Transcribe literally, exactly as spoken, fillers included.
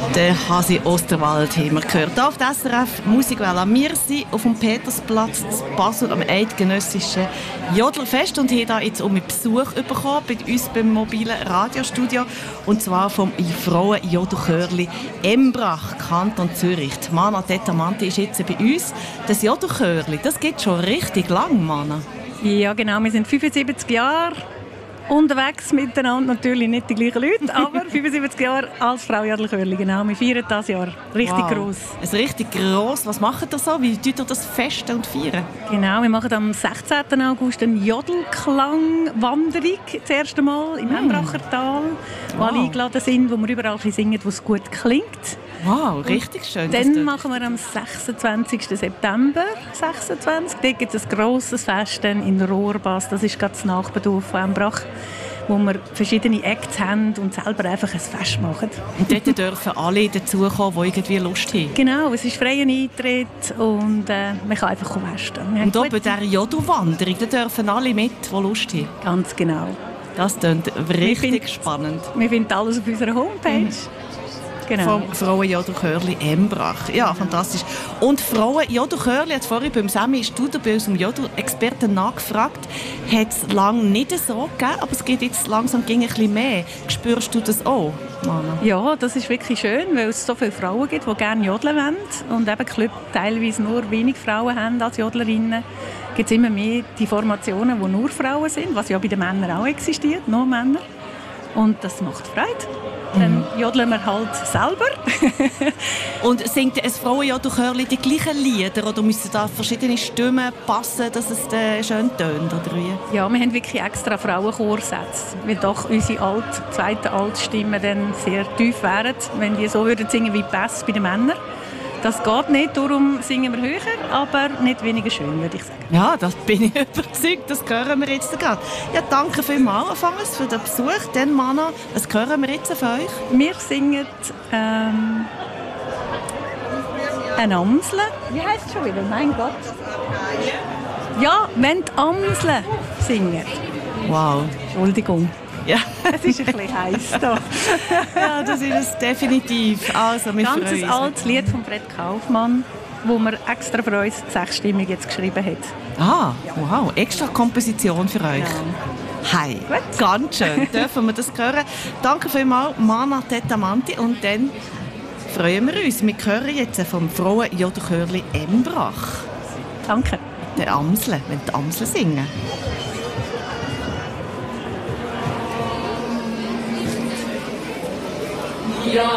Der Hasi Osterwald haben wir gehört. Hier auf der S R F Musikwelle. Wir sind auf dem Petersplatz zu Basel am eidgenössischen Jodlerfest und haben da jetzt um Besuch bekommen bei uns beim mobilen Radiostudio. Und zwar vom Frauen-Jodlerchörli Embrach, Kanton Zürich. Die Mana Tetamanti ist jetzt bei uns. Das Jodlerchörli, das geht schon richtig lang, Mana. Ja, genau. Wir sind fünfundsiebzig Jahre unterwegs miteinander, natürlich nicht die gleichen Leute, aber fünfundsiebzig Jahre als Frau Jodlerchörli, genau. Wir feiern das Jahr richtig wow. gross. Es richtig gross. Was macht ihr so? Wie tut ihr das festen und feiern? Genau, wir machen am sechzehnten August eine Jodelklang-Wanderung das erste Mal im mm. Embracher Tal, wo wow. alle eingeladen sind, wo wir überall singen, wo es gut klingt. Wow, richtig schön. Und dann machen wir am sechsundzwanzigsten September sechsundzwanzig. Dort gibt es ein grosses Fest in Rohrbass. Das ist gerade das Nachbardorf von Embrach, wo wir verschiedene Acts haben und selber einfach ein Fest machen. Und dort dürfen alle dazukommen, die irgendwie Lust haben? Genau, es ist freier Eintritt und äh, man kann einfach festen. Und auch bei dieser Jodelwanderung dürfen alle mit, die Lust haben? Ganz genau. Das klingt richtig find, spannend. Wir finden alles auf unserer Homepage. Mhm. Genau. Vom Frauen-Jodlerchörli Embrach. Ja, fantastisch. Und Frauen-Jodlerchörli, hat vorhin beim Sammy Studer bei unserem Jodler-Experten nachgefragt, hat es lange nicht so gegeben, aber es geht jetzt langsam ein bisschen mehr. Spürst du das auch, Mana? Ja, das ist wirklich schön, weil es so viele Frauen gibt, die gerne jodeln wollen und eben Club teilweise nur wenig Frauen haben als Jodlerinnen. Gibt es immer mehr die Formationen, die nur Frauen sind, was ja bei den Männern auch existiert, nur Männer. Und das macht Freude. Dann jodeln wir halt selber. Und singt ein Frauen-Jodlerchörli die gleichen Lieder oder müssen da verschiedene Stimmen passen, dass es äh, schön tönt, oder wie? Ja, wir haben wirklich extra Frauenchorsätze, weil doch unsere alt, zweiten Altstimmen dann sehr tief wären, wenn die so würden singen wie Bass bei den Männern. Das geht nicht, darum singen wir höher, aber nicht weniger schön, würde ich sagen. Ja, das bin ich überzeugt, das hören wir jetzt gerade. Ja, danke vielmals, Anfangs, für den Besuch. Dann, Mana, was hören wir jetzt für euch? Wir singen ähm, eine Amsel. Wie heisst es schon wieder? Mein Gott. Ja, wenn die Amseln singen. Wow. Entschuldigung. Ja. Es ist ein bisschen heiß hier. Ja, das ist es definitiv. Also, wir Ganz ein altes Lied von Fred Kaufmann, wo wir extra für uns sechsstimmig jetzt geschrieben hat. Ah, wow. Extra Komposition für euch. Ja. Hi. Gut. Ganz schön. Dürfen wir das hören. Danke vielmals, Mana Tetamanti. Und dann freuen wir uns. Wir hören jetzt vom Frauen-Jodlerchörli Embrach. Danke. Die Amsel, wenn die Amsel singen. Ja.